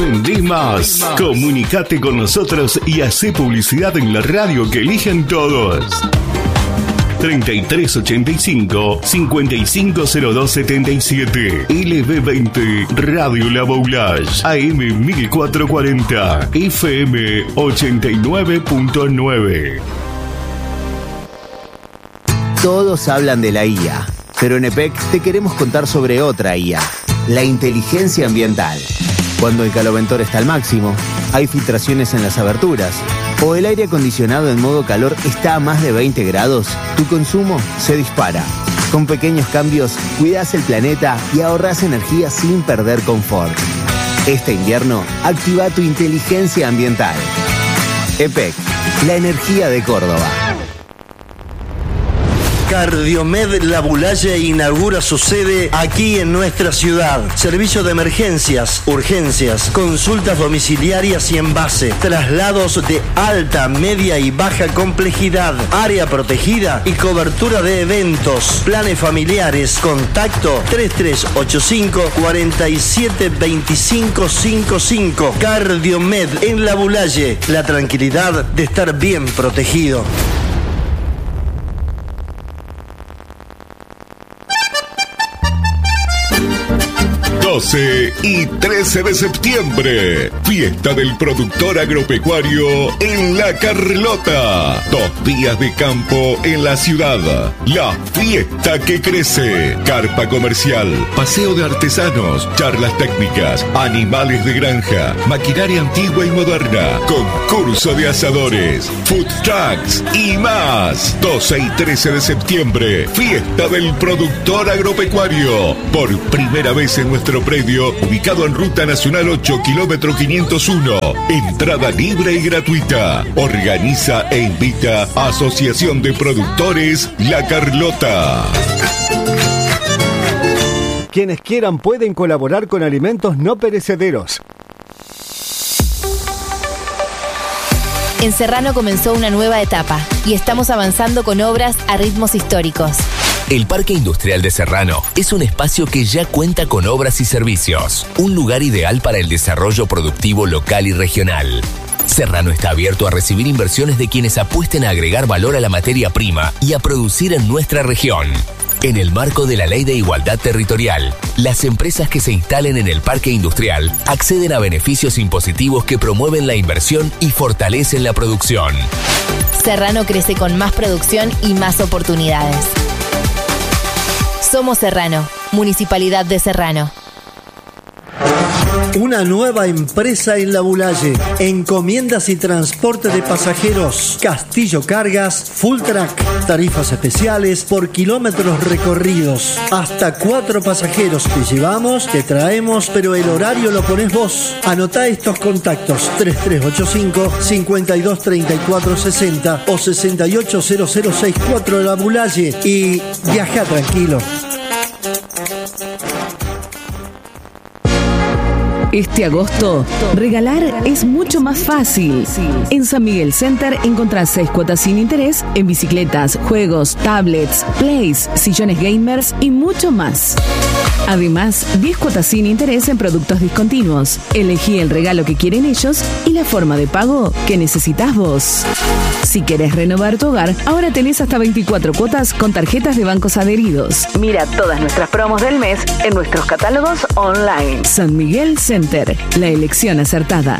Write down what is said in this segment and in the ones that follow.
Vendé más. Comunicate con nosotros y hacé publicidad en la radio que eligen todos. 3385-550277. LB20 Radio La Boulage. AM 1440. FM 89.9. Todos hablan de la IA, pero en EPEC te queremos contar sobre otra IA, la inteligencia ambiental. Cuando el caloventor está al máximo, hay filtraciones en las aberturas, o el aire acondicionado en modo calor está a más de 20 grados, tu consumo se dispara. Con pequeños cambios, cuidás el planeta y ahorrás energía sin perder confort. Este invierno, activa tu inteligencia ambiental. EPEC, la energía de Córdoba. Cardiomed La Boulaye inaugura su sede aquí en nuestra ciudad. Servicio de emergencias, urgencias, consultas domiciliarias y en base, traslados de alta, media y baja complejidad, área protegida y cobertura de eventos, planes familiares. Contacto 3385 472555. Cardiomed en La Boulaye. La tranquilidad de estar bien protegido. 12 y 13 de septiembre, fiesta del productor agropecuario en La Carlota. 2 días de campo en la ciudad. La fiesta que crece. Carpa comercial, paseo de artesanos, charlas técnicas, animales de granja, maquinaria antigua y moderna, concurso de asadores, food trucks y más. 12 y 13 de septiembre, fiesta del productor agropecuario. Por primera vez en nuestro predio, ubicado en Ruta Nacional 8, kilómetro 501. Entrada libre y gratuita. Organiza e invita Asociación de Productores La Carlota. Quienes quieran pueden colaborar con alimentos no perecederos. En Serrano comenzó una nueva etapa y estamos avanzando con obras a ritmos históricos. El Parque Industrial de Serrano es un espacio que ya cuenta con obras y servicios, un lugar ideal para el desarrollo productivo local y regional. Serrano está abierto a recibir inversiones de quienes apuesten a agregar valor a la materia prima y a producir en nuestra región. En el marco de la Ley de Igualdad Territorial, las empresas que se instalen en el Parque Industrial acceden a beneficios impositivos que promueven la inversión y fortalecen la producción. Serrano crece con más producción y más oportunidades. Somos Serrano, Municipalidad de Serrano. Una nueva empresa en La Boulaye. Encomiendas y transporte de pasajeros. Castillo Cargas, Full Track. Tarifas especiales por kilómetros recorridos. Hasta 4 pasajeros te llevamos, te traemos, pero el horario lo pones vos. Anotá estos contactos: 3385-523460 o 680064 de La Boulaye y viaja tranquilo. Este agosto, regalar es mucho más fácil. En San Miguel Center encontrás 6 cuotas sin interés en bicicletas, juegos, tablets, plays, sillones gamers y mucho más. Además, 10 cuotas sin interés en productos discontinuos. Elegí el regalo que quieren ellos y la forma de pago que necesitas vos. Si querés renovar tu hogar, ahora tenés hasta 24 cuotas con tarjetas de bancos adheridos. Mira todas nuestras promos del mes en nuestros catálogos online. San Miguel Center, la elección acertada.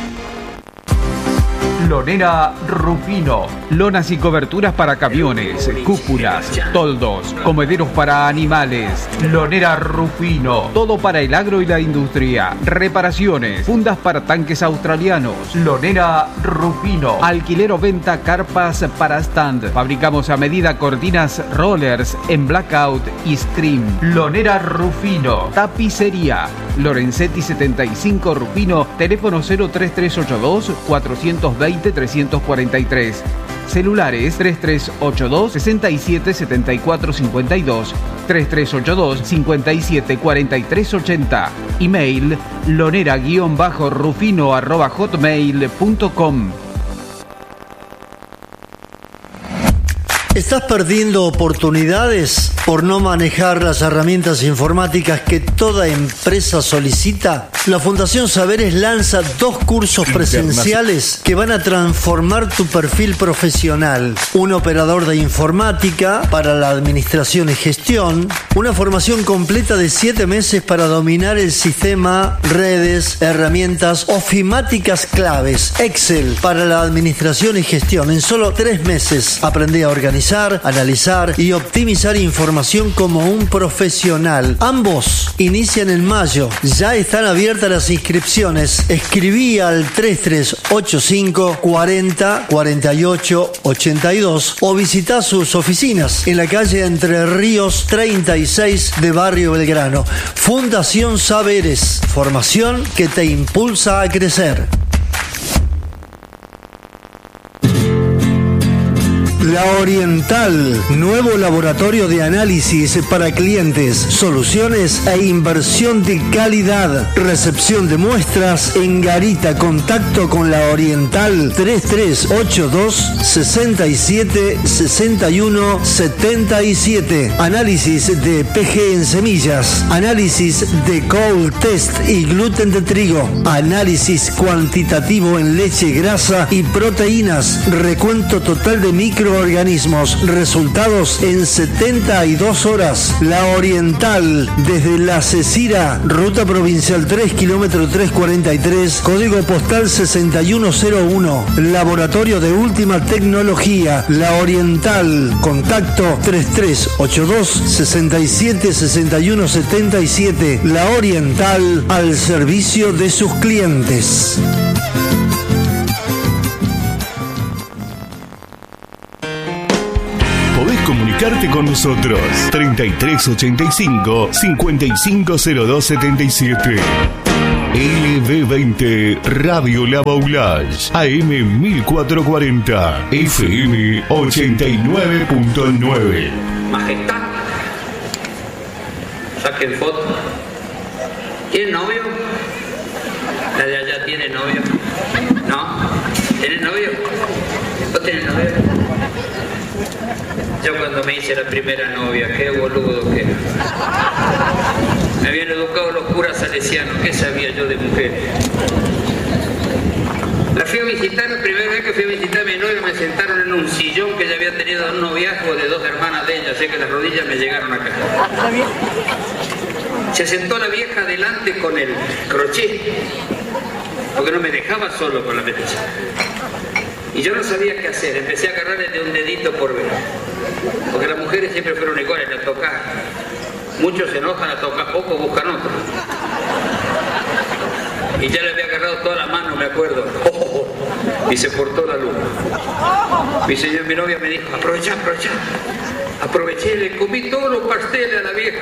Lonera Rufino. Lonas y coberturas para camiones, cúpulas, toldos, comederos para animales. Lonera Rufino. Todo para el agro y la industria. Reparaciones, fundas para tanques australianos. Lonera Rufino. Alquiler o venta carpas para stand. Fabricamos a medida cortinas rollers en blackout y scream. Lonera Rufino. Tapicería. Lorenzetti 75 Rufino. Teléfono 03382 420 343. Celulares 3382 67 74 52, 3382 57 43 80. Email lonera-rufino@hotmail.com. ¿Estás perdiendo oportunidades por no manejar las herramientas informáticas que toda empresa solicita? La Fundación Saberes lanza 2 cursos presenciales que van a transformar tu perfil profesional. Un operador de informática para la administración y gestión. Una formación completa de 7 meses para dominar el sistema, redes, herramientas ofimáticas claves. Excel para la administración y gestión. En solo 3 meses aprendí a organizar, analizar y optimizar información como un profesional. Ambos inician en mayo. Ya están abiertas las inscripciones. Escribí al 3385 40 48 82 o visita sus oficinas en la calle Entre Ríos 36 de Barrio Belgrano. Fundación Saberes, formación que te impulsa a crecer. La Oriental, nuevo laboratorio de análisis para clientes, soluciones e inversión de calidad. Recepción de muestras en Garita. Contacto con La Oriental 3382 67 61 77. Análisis de PG en semillas, análisis de cold test y gluten de trigo, análisis cuantitativo en leche, grasa y proteínas, recuento total de microorganismos. Resultados en 72 horas. La Oriental, desde La Cecira, ruta provincial 3, kilómetro 343, código postal 6101. Laboratorio de última tecnología. La Oriental. Contacto 3382 67 61 77. La Oriental, al servicio de sus clientes. Comunicarte con nosotros 3385 550277. LB20 Radio La Baulage, AM 1440, FM 89.9. Majestad, saquen foto. ¿Tiene novio? La de allá tiene novio. ¿No? ¿Tienes novio? ¿Vos tenés novio? Yo cuando me hice la primera novia, qué boludo que era. Me habían educado los curas salesianos, ¿qué sabía yo de mujeres? La fui a visitar, la primera vez que fui a visitar a mi novia me sentaron en un sillón que ya había tenido un noviazgo de 2 hermanas de ella, así que las rodillas me llegaron acá. Se sentó la vieja adelante con el crochet, porque no me dejaba solo con la mecha. Y yo no sabía qué hacer, empecé a agarrarle de un dedito por vez. Porque las mujeres siempre fueron iguales, la tocas. Muchos se enojan, la tocas poco, buscan otro. Y ya le había agarrado toda la mano, me acuerdo. Y se cortó la luz. Mi novia me dijo, aprovecha. Aproveché, le comí todos los pasteles a la vieja.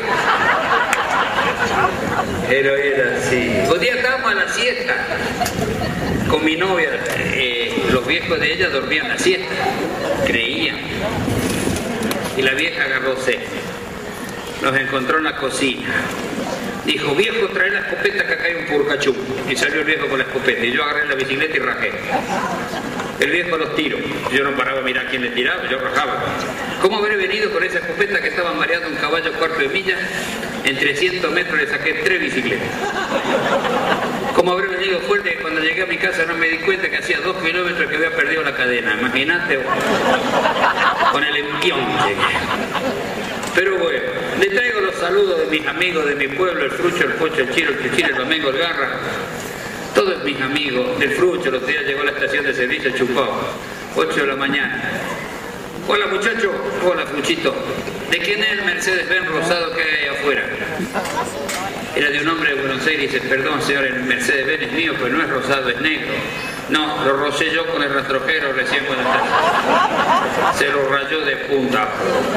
Pero era así. Un día estábamos a la siesta con mi novia. Los viejos de ella dormían la siesta, creían. Y la vieja agarró sed. Nos encontró en la cocina. Dijo, viejo, trae la escopeta que acá hay un purcachú. Y salió el viejo con la escopeta. Y yo agarré la bicicleta y rajé. El viejo los tiró. Yo no paraba a mirar quién le tiraba, yo rajaba. ¿Cómo habré venido con esa escopeta que estaba mareando un caballo cuarto de milla? En 300 metros le saqué 3 bicicletas. ¿Cómo habré venido fuerte que cuando llegué a mi casa no me di cuenta que hacía 2 kilómetros que había perdido la cadena? Imagínate, con el envión llegué. Pero bueno, le traigo los saludos de mis amigos de mi pueblo, el Frucho, el Pocho, el Chiro, el Chichiro, el Domingo, el Garra. Todos mis amigos, el Frucho, los días llegó a la estación de servicio Chupao, 8 de la mañana. Hola muchacho, hola Fruchito. ¿De quién es el Mercedes-Benz rosado que hay afuera? Era de un hombre de Buenos Aires y dice, perdón señor, el Mercedes-Benz es mío, pero no es rosado, es negro. No, lo rocé yo con el rastrojero recién cuando estaba. Se lo rayó de punta.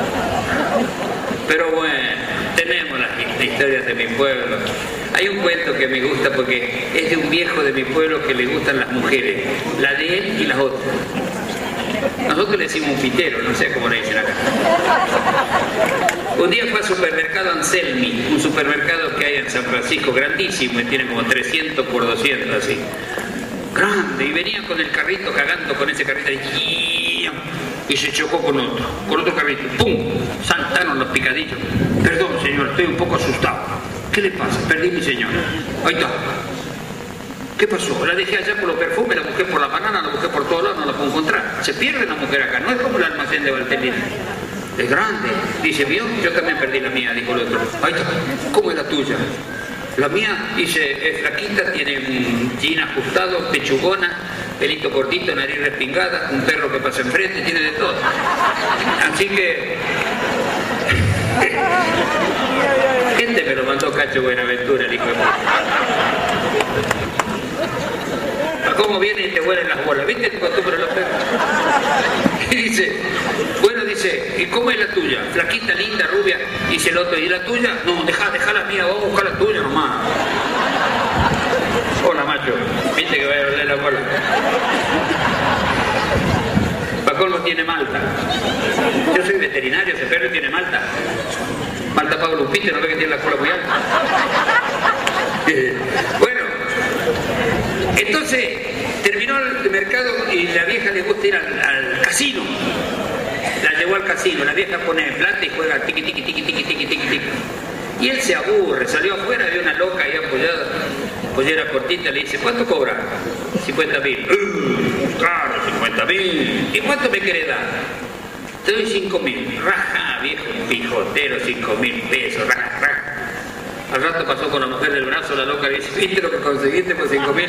Pero bueno, tenemos las historias de mi pueblo. Hay un cuento que me gusta porque es de un viejo de mi pueblo que le gustan las mujeres, la de él y las otras. Nosotros le decimos un pitero, no sé cómo le dicen acá. Un día fue al supermercado Anselmi, un supermercado que hay en San Francisco, grandísimo, y tiene como 300 por 200 así. Grande, y venían con el carrito cagando con ese carrito y y se chocó con otro carrito. ¡Pum! Saltaron los picadillos. Perdón, señor, estoy un poco asustado. ¿Qué le pasa? Perdí mi señora. Ahí está. ¿Qué pasó? La dejé allá por los perfumes, la busqué por la banana, la busqué por todos lados, no la puedo encontrar. Se pierde la mujer acá, no es como el almacén de Valtelina. Es grande. Dice, ¿vio? Yo también perdí la mía, dijo el otro. Ahí está. ¿Cómo es la tuya? La mía, dice, es flaquita, tiene un jean ajustado, pechugona, pelito cortito, nariz respingada, un perro que pasa enfrente, tiene de todo. Así que... Gente me lo mandó Cacho Buenaventura, el hijo de puta. ¿Cómo viene y te huelen las bolas? ¿Viste que acostumbran los perros? Y dice, bueno, dice, ¿y cómo es la tuya? Flaquita, linda, rubia. Dice el otro, ¿y la tuya? No, deja la mía, vamos a buscar la tuya nomás. Hola, macho. ¿Viste que va a oler la bola? Para colmo tiene malta. Yo soy veterinario, ese perro tiene malta. Malta Pablo Lupite, ¿no ve que tiene la cola muy alta? Bueno, entonces terminó el mercado y la vieja le gusta ir al casino. La llevó al casino, la vieja pone plata y juega tiqui tiqui tiqui tiqui tiqui tiqui tiqui. Y él se aburre, salió afuera, vio una loca ahí apoyada, pollera cortita, le dice, ¿cuánto cobra? 50.000. Claro, 50.000. ¿Y cuánto me querés dar? Te doy 5.000. Raja, viejo pijotero, 5.000 pesos, raja, raja. Al rato pasó con la mujer del brazo, la loca le dice, ¿viste lo que conseguiste por 5.000?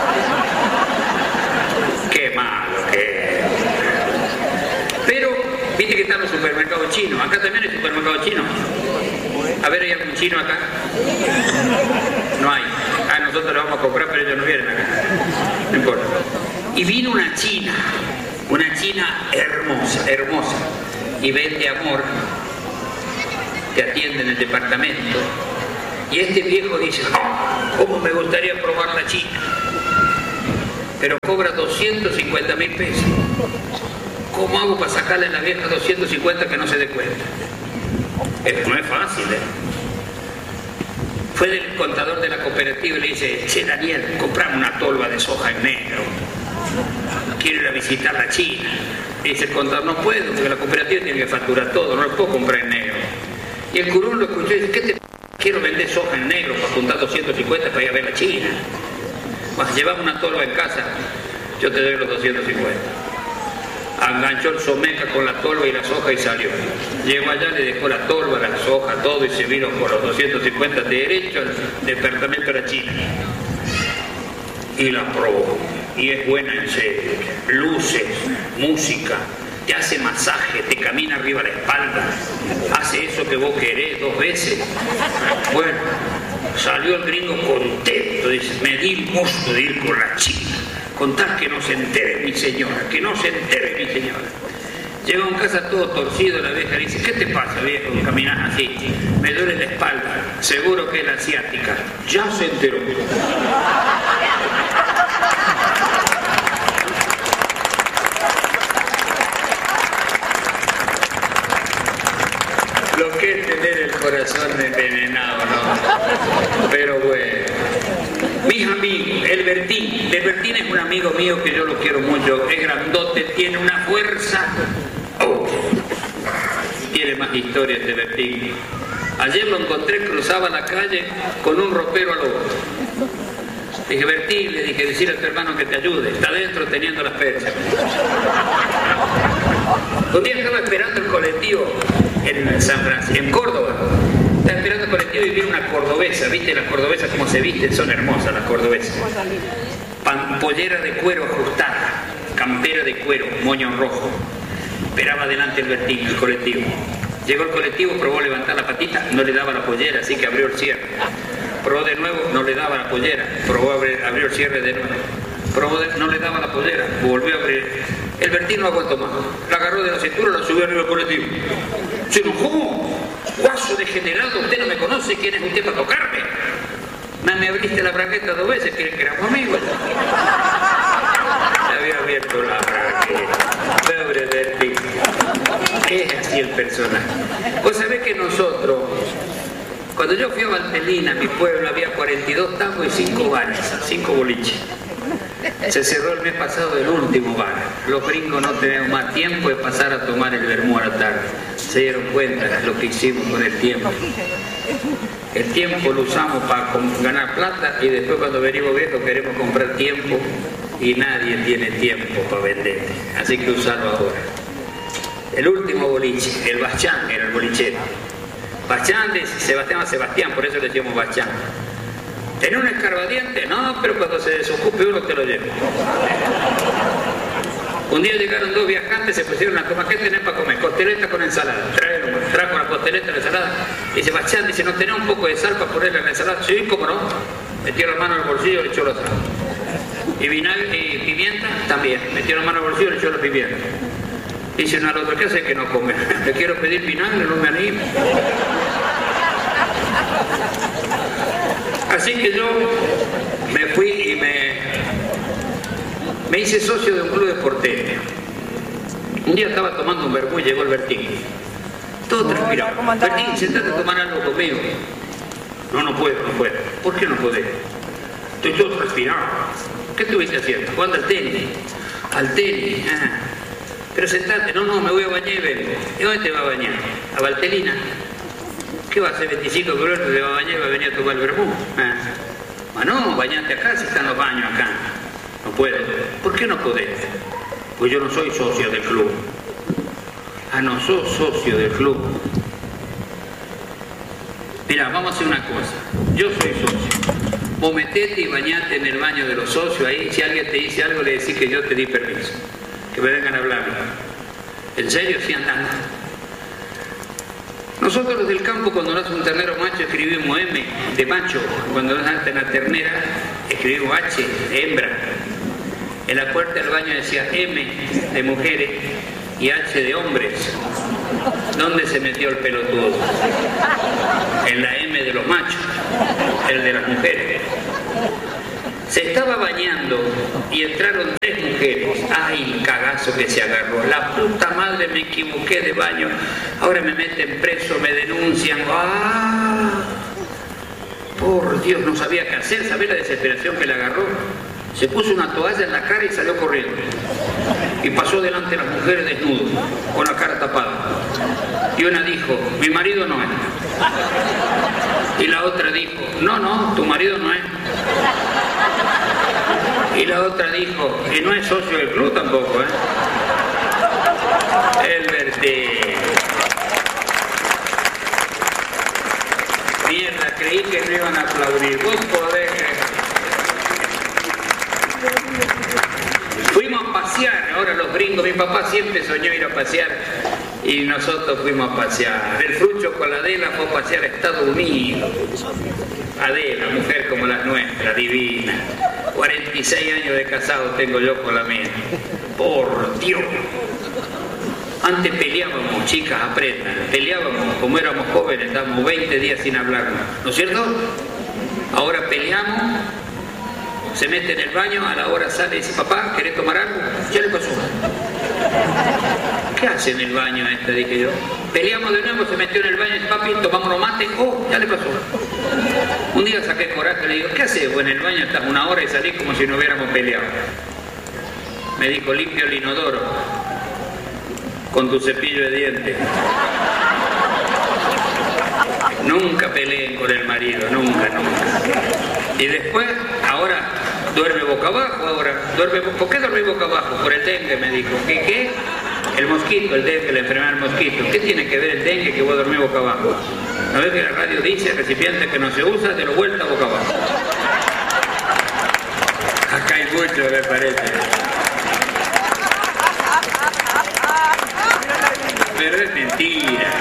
Qué malo que es. Pero, ¿viste que están los supermercados chinos? Acá también hay supermercados chinos. A ver, ¿hay algún chino acá? No hay. Ah, nosotros lo vamos a comprar, pero ellos no vienen acá. No importa. Y vino una china hermosa, hermosa, y vende amor, te atiende en el departamento. Y este viejo dice, oh, ¿cómo me gustaría probar la china? Pero cobra 250.000 pesos. ¿Cómo hago para sacarle a la vieja 250 que no se dé cuenta? No es fácil, ¿eh? Fue del contador de la cooperativa y le dice, che, Daniel, comprame una tolva de soja en negro. Quiero ir a visitar la China. Y dice el contador, no puedo, porque la cooperativa tiene que facturar todo, no lo puedo comprar en negro. Y el curún lo escuchó y dice, ¿qué te quiero vender soja en negro para juntar 250 para ir a ver la China? Vas, llevamos una tolva en casa, yo te doy los 250. Enganchó el someca con la tolva y la soja y salió. Llegó allá, le dejó la tolva, la soja, todo y se vino por los 250 derecho al departamento de la China. Y la probó. Y es buena en serio. Luces, música, te hace masaje, te camina arriba la espalda, hace eso que vos querés 2 veces. Bueno, salió el gringo contento, dice, me di el gusto de ir con la China. Contar que no se entere mi señora, que no se entere mi señora. Llega a un casa todo torcido, la vieja le dice, ¿qué te pasa, viejo? Caminás así, me duele la espalda, seguro que es la asiática. Ya se enteró. Lo que es tener el corazón envenenado, ¿no? Pero bueno. Mis amigos, el Bertín es un amigo mío que yo lo quiero mucho, es grandote, tiene una fuerza. Oh, tiene más historia este Bertín. Ayer lo encontré, cruzaba la calle con un ropero al otro. Dije, Bertín, le dije, decirle a tu hermano que te ayude, está adentro teniendo las persas. Un día estaba esperando el colectivo en San Francisco, en Córdoba. Estaba esperando el colectivo y vi una cordobesa, ¿viste? Las cordobesas como se visten, son hermosas las cordobesas. Pollera de cuero ajustada, campera de cuero, moño rojo. Esperaba delante el Bertín, el colectivo. Llegó el colectivo, probó levantar la patita, no le daba la pollera, así que abrió el cierre. Probó de nuevo, no le daba la pollera, probó abrió el cierre de nuevo. Probó no le daba la pollera, volvió a abrir. El Bertín no aguantó más. La agarró de la cintura, la subió arriba del colectivo. Se enojó. Guaso degenerado, usted no me conoce, ¿quién es usted para tocarme? Me abriste la bragueta 2 veces, que éramos amigos. Le había abierto la bragueta. Pobre Bertín. Es así el personaje. Vos sabés que nosotros, cuando yo fui a Valtelina, mi pueblo, había 42 tangos y 5 bares, 5 boliches. Se cerró el mes pasado el último bar. Los gringos no tenemos más tiempo de pasar a tomar el vermú a la tarde. Se dieron cuenta de lo que hicimos con el tiempo. El tiempo lo usamos para ganar plata y después cuando venimos viejos queremos comprar tiempo y nadie tiene tiempo para vender. Así que usarlo ahora. El último boliche, el Bachán, era el bolichero. Bachán de Sebastián, por eso le decimos Bachán. ¿Tenés un escarbadiente? No, pero cuando se desocupe uno te lo lleva. Un día llegaron dos viajantes, se pusieron a tomar. ¿Qué tenés para comer? Costeleta con ensalada. Trajo la costeleta y la ensalada. Dice Bachán, dice, ¿no tenés un poco de sal para ponerle en la ensalada? Sí, ¿cómo no? Metió la mano en el bolsillo y le echó la sal. Y vinagre y pimienta también. Metió la mano en el bolsillo y le echó la pimienta. Dice uno al otro, ¿qué hace que no come? Le quiero pedir vinagre, no me animo. Así que yo me fui y me hice socio de un club de porteño. Un día estaba tomando un vermú y llegó el Bertín. Todo transpirado. Bertín, sentate a tomar algo conmigo. No puedo. ¿Por qué no podés? Estoy todo transpirado. ¿Qué estuviste haciendo? Jugando al tenis. Al tenis. Pero sentate. No, me voy a bañar y vengo. ¿Y dónde te va a bañar? ¿A Valtelina? ¿Qué va a hacer 25 kilómetros? Te va a bañar y va a venir a tomar el vermú. No, bañate acá si están los baños acá. No puedo. ¿Por qué no podés? Pues yo no soy socio del club. No sos socio del club. Mira, vamos a hacer una cosa. Yo soy socio. Vos metete y bañate en el baño de los socios ahí. Si alguien te dice algo, le decís que yo te di permiso. Que me vengan a hablar. ¿En serio? Sí, andando. Nosotros los del campo, cuando nace un ternero macho, escribimos M de macho. Cuando nace una ternera, escribimos H de hembra. En la puerta del baño decía M de mujeres y H de hombres. ¿Dónde se metió el pelotudo? En la M de los machos, el de las mujeres. Se estaba bañando y entraron 3 mujeres. ¡Ay, el cagazo que se agarró! La puta madre, me equivoqué de baño. Ahora me meten preso, me denuncian. ¡Ah! Por Dios, no sabía qué hacer. ¿Sabés la desesperación que le agarró? Se puso una toalla en la cara y salió corriendo. Y pasó delante de las mujeres desnudas, con la cara tapada. Y una dijo, mi marido no es. Y la otra dijo, no, tu marido no es. Y la otra dijo, y no es socio del club tampoco, El Bertín. Mierda, creí que no iban a aplaudir. Vos podés. Fuimos a pasear, ahora los gringos, mi papá siempre soñó ir a pasear y nosotros fuimos a pasear. El Frucho con la Adela fue a pasear a Estados Unidos. Adela, mujer como la nuestra, divina. 46 años de casado tengo yo con la mía. Por Dios. Antes peleábamos, chicas, aprendan. Peleábamos, como éramos jóvenes, estábamos 20 días sin hablarnos. ¿No es cierto? Ahora peleamos. Se mete en el baño, a la hora sale y dice, papá, ¿querés tomar algo? Ya le pasó. ¿Qué hace en el baño esta? Dije yo. Peleamos de nuevo, se metió en el baño y dice, papi, tomamos mate. Oh, ya le pasó. Un día saqué coraje y le digo, ¿qué haces? Pues en el baño estás 1 hora y salís como si no hubiéramos peleado. Me dijo, limpio el inodoro con tu cepillo de dientes. Nunca peleen con el marido, nunca. Y después, ahora, duerme boca abajo, ¿por qué duerme boca abajo? Por el dengue, me dijo. ¿Qué? El mosquito, el dengue, la enfermedad del mosquito. ¿Qué tiene que ver el dengue que vos dormís boca abajo? ¿No ves que la radio dice, recipiente que no se usa, te lo vuelta boca abajo? Acá hay mucho, me parece. Pero es mentira.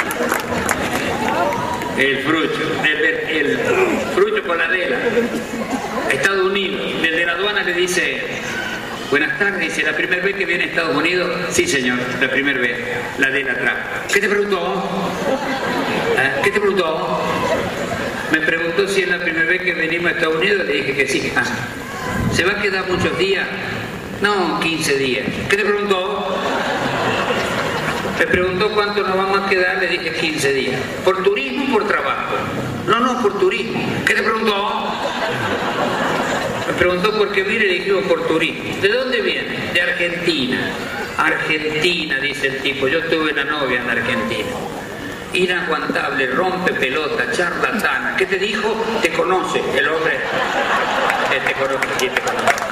El Frucho con la Adela. Estados Unidos. El de la aduana le dice, buenas tardes, dice, ¿la primera vez que viene a Estados Unidos? Sí, señor, la primera vez. La Adela atrás. ¿Qué te preguntó? ¿Qué te preguntó? Me preguntó si es la primera vez que venimos a Estados Unidos, le dije que sí. ¿Se va a quedar muchos días? No, 15 días. ¿Qué te preguntó? Me preguntó cuánto nos vamos a quedar, le dije 15 días. ¿Por turismo o por trabajo? No, por turismo. ¿Qué te preguntó? Me Preguntó por qué viene, le dijimos por turismo. ¿De dónde viene? De Argentina. Argentina, dice el tipo. Yo tuve una novia en Argentina. Inaguantable, rompe pelota, charlatana. ¿Qué te dijo? Te conoce el hombre. Te conoce, sí, te conoce.